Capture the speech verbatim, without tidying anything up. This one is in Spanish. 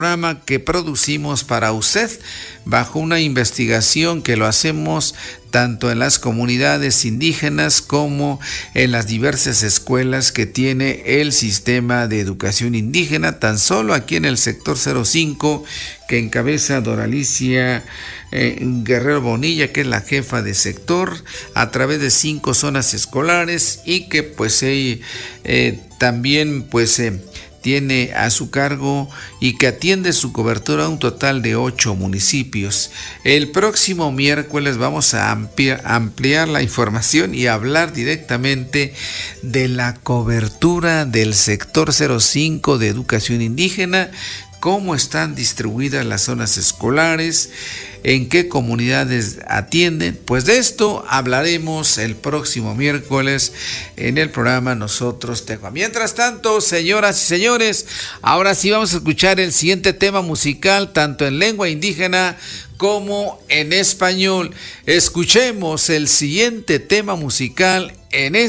programa que producimos para usted bajo una investigación que lo hacemos tanto en las comunidades indígenas como en las diversas escuelas que tiene el sistema de educación indígena, tan solo aquí en el sector cero cinco que encabeza Doralicia eh, Guerrero Bonilla, que es la jefa de sector, a través de cinco zonas escolares, y que pues eh, eh, también pues eh, tiene a su cargo y que atiende su cobertura a un total de ocho municipios. El próximo miércoles vamos a ampliar, ampliar la información y hablar directamente de la cobertura del sector cero cinco de educación indígena, cómo están distribuidas las zonas escolares, en qué comunidades atienden. Pues de esto hablaremos el próximo miércoles en el programa Nosotros Tejoa. Mientras tanto, señoras y señores, ahora sí vamos a escuchar el siguiente tema musical, tanto en lengua indígena como en español. Escuchemos el siguiente tema musical en español.